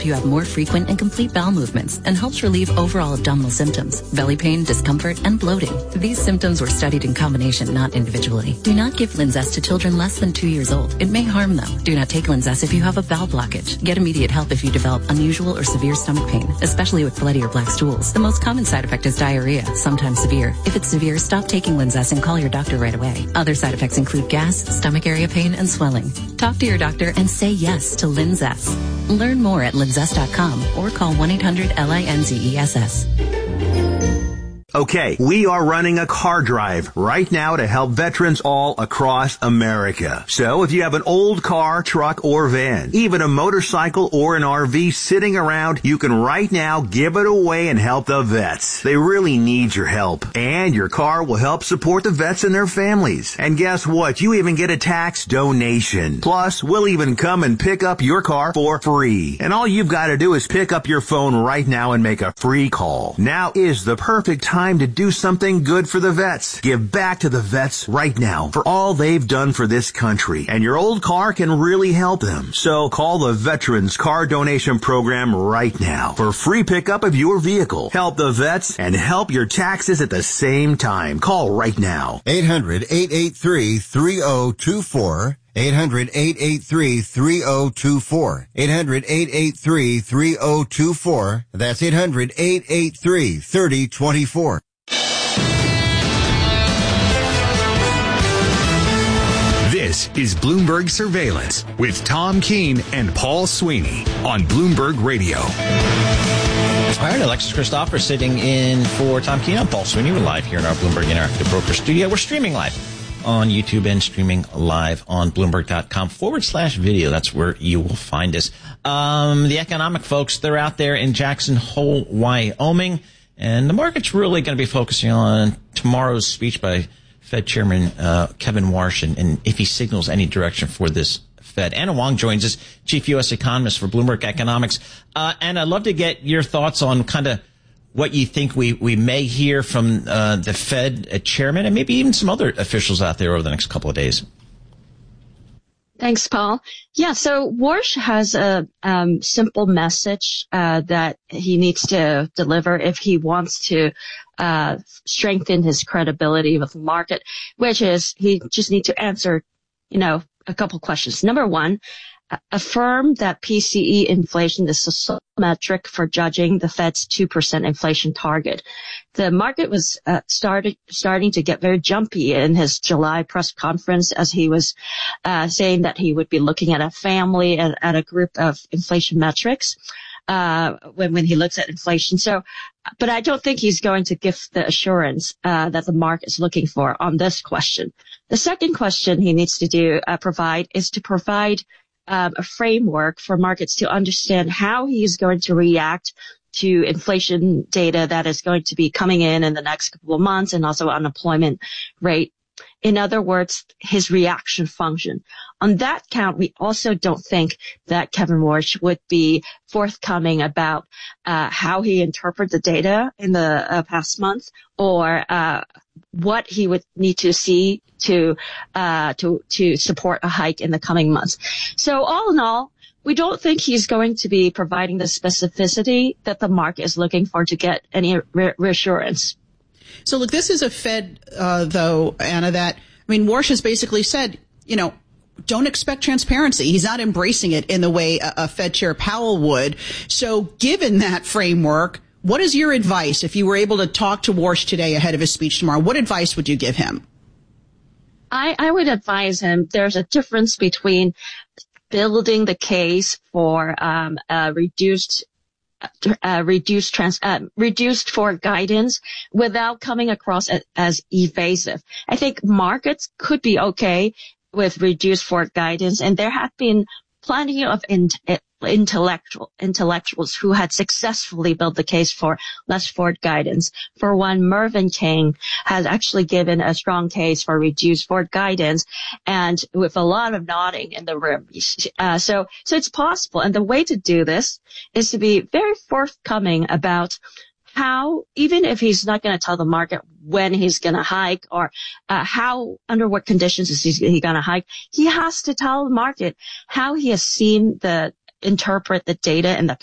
help you have more frequent and complete bowel movements and helps relieve overall abdominal symptoms, belly pain, discomfort, and bloating. These symptoms were studied in combination, not individually. Do not give Linzess to children less than 2 years old. It may harm them. Do not take Linzess if you have a bowel blockage. Get immediate help if you develop unusual or severe stomach pain, especially with bloody or black stools. The most common side effect is diarrhea, sometimes severe. If it's severe, stop taking Linzess and call your doctor right away. Other side effects include gas, stomach area pain, and swelling. Talk to your doctor and say yes to Linzess. Learn more at linzess.com or call 1-800-LINZESS. Okay, we are running a car drive right now to help veterans all across America. So if you have an old car, truck, or van, even a motorcycle or an RV sitting around, you can right now give it away and help the vets. They really need your help. And your car will help support the vets and their families. And guess what? You even get a tax donation. Plus, we'll even come and pick up your car for free. And all you've got to do is pick up your phone right now and make a free call. Now is the perfect time to do something good for the vets. Give back to the vets right now for all they've done for this country. And your old car can really help them. So call the Veterans Car Donation Program right now for free pickup of your vehicle. Help the vets and help your taxes at the same time. Call right now. 800-883-3024. 800-883-3024. 800-883-3024. That's 800-883-3024. This is Bloomberg Surveillance with Tom Keene and Paul Sweeney on Bloomberg Radio. All right, Alexis Christopher sitting in for Tom Keene. I'm Paul Sweeney. We're live here in our Bloomberg Interactive Broker studio. We're streaming live on YouTube and streaming live on Bloomberg.com/video. That's where you will find us. The economic folks, they're out there in Jackson Hole, Wyoming, and the market's really going to be focusing on tomorrow's speech by Fed Chairman Kevin Warsh and if he signals any direction for this Fed. Anna Wong joins us, Chief U.S. Economist for Bloomberg Economics. And I'd love to get your thoughts on kind of what you think we may hear from the Fed chairman and maybe even some other officials out there over the next couple of days. Thanks, Paul. Yeah, so Warsh has a simple message that he needs to deliver if he wants to strengthen his credibility with the market, which is he just needs to answer, a couple questions. Number one, affirm that PCE inflation is a sole metric for judging the Fed's 2% inflation target. The market was starting to get very jumpy in his July press conference as he was saying that he would be looking at a family at a group of inflation metrics when he looks at inflation. So, but I don't think he's going to give the assurance that the market is looking for on this question. The second question he needs to provide a framework for markets to understand how he is going to react to inflation data that is going to be coming in the next couple of months and also unemployment rate. In other words, his reaction function. On that count, we also don't think that Kevin Warsh would be forthcoming about how he interpreted the data in the past month or what he would need to see to support a hike in the coming months. So all in all, we don't think he's going to be providing the specificity that the market is looking for to get any reassurance. So look, this is a Fed, though, Anna, Warsh has basically said, don't expect transparency. He's not embracing it in the way a Fed Chair Powell would. So given that framework, what is your advice if you were able to talk to Warsh today ahead of his speech tomorrow? What advice would you give him? I would advise him there's a difference between building the case for reduced forward guidance without coming across as evasive. I think markets could be okay with reduced forward guidance, and there have been plenty of intellectuals who had successfully built the case for less forward guidance. For one, Mervyn King has actually given a strong case for reduced forward guidance, and with a lot of nodding in the room. So it's possible. And the way to do this is to be very forthcoming about how, even if he's not going to tell the market when he's going to hike or under what conditions is he going to hike, he has to tell the market how he has seen interpret the data in the